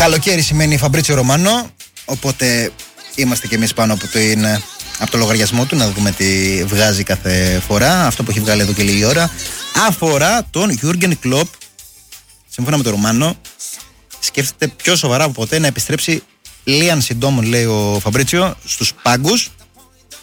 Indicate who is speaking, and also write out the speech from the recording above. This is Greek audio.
Speaker 1: Καλοκαίρι σημαίνει Φαμπρίτσιο Ρωμάνο, οπότε είμαστε κι εμείς πάνω από το λογαριασμό του να δούμε τι βγάζει κάθε φορά. Αυτό που έχει βγάλει εδώ και λίγη ώρα αφορά τον Γιούργεν Κλοπ. Σύμφωνα με τον Ρωμάνο, σκέφτεται πιο σοβαρά από ποτέ να επιστρέψει λίαν συντόμων, λέει ο Φαμπρίτσιο, στους πάγκους.